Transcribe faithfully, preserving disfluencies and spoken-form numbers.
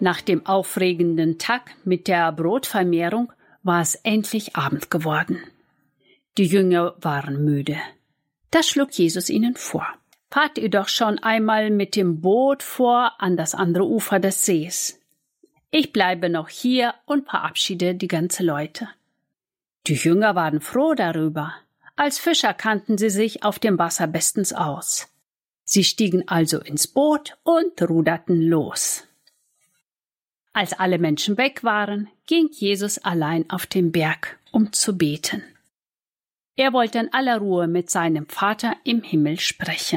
Nach dem aufregenden Tag mit der Brotvermehrung war es endlich Abend geworden. Die Jünger waren müde. Da schlug Jesus ihnen vor: Fahrt ihr doch schon einmal mit dem Boot vor an das andere Ufer des Sees. Ich bleibe noch hier und verabschiede die ganze Leute. Die Jünger waren froh darüber. Als Fischer kannten sie sich auf dem Wasser bestens aus. Sie stiegen also ins Boot und ruderten los. Als alle Menschen weg waren, ging Jesus allein auf den Berg, um zu beten. Er wollte in aller Ruhe mit seinem Vater im Himmel sprechen.